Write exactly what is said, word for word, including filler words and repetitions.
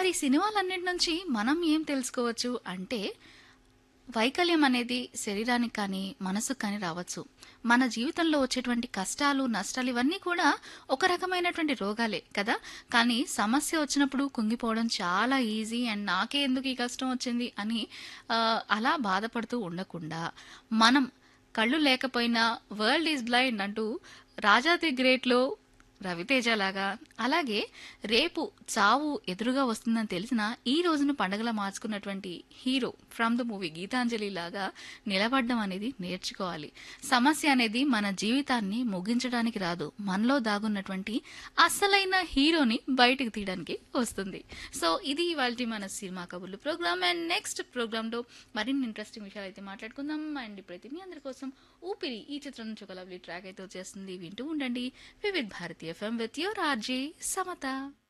మరి సినిమాలన్నిటి నుంచి మనం ఏం తెలుసుకోవచ్చు అంటే వైకల్యం అనేది శరీరానికి కానీ మనసుకు కానీ రావచ్చు. మన జీవితంలో వచ్చేటువంటి కష్టాలు నష్టాలు ఇవన్నీ కూడా ఒక రకమైనటువంటి రోగాలే కదా. కానీ సమస్య వచ్చినప్పుడు కుంగిపోవడం చాలా ఈజీ అండ్ నాకే ఎందుకు ఈ కష్టం వచ్చింది అని ఆ, అలా బాధపడుతూ ఉండకుండా మనం కళ్ళు లేకపోయినా వరల్డ్ ఈజ్ బ్లైండ్ అంటూ రాజా ది గ్రేట్లో రవితేజ లాగా, అలాగే రేపు చావు ఎదురుగా వస్తుందని తెలిసిన ఈ రోజును పండగలా మార్చుకున్నటువంటి hero from the movie Gitanjali లాగా నిలబడడం అనేది నేర్చుకోవాలి. సమస్య అనేది మన జీవితాన్ని ముగించడానికి రాదు, మనలో దాగున్నటువంటి అసలైన హీరోని బయటకు తీయడానికి వస్తుంది. సో ఇది ఇవాల్టి మన సినిమా కబుర్లు ప్రోగ్రామ్. అండ్ నెక్స్ట్ ప్రోగ్రామ్ లో మరిన్ని ఇంట్రెస్టింగ్ విషయాలు అయితే మాట్లాడుకుందాం. అండ్ ఇప్పుడైతే మీ అందరి కోసం ఊపిరి ఈ చిత్రం నుంచి ఒక లవ్లీ ట్రాక్ అయితే వచ్చేస్తుంది. వింటూ ఉండండి Vividh Bharati FM with your RJ Samata.